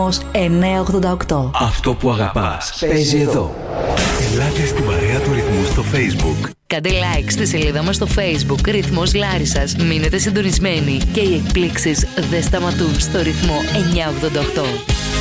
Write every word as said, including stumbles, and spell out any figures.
εννιακόσια ογδόντα οκτώ. Αυτό που αγαπάς παίζει εδώ. Ελάτε στην παρέα του Ρυθμού στο Facebook. Κάντε like στη σελίδα μας στο Facebook Ρυθμός Λάρισσας. Μείνετε συντονισμένοι και οι εκπλήξεις δεν σταματούν στο Ρυθμό εννιακόσια ογδόντα οκτώ.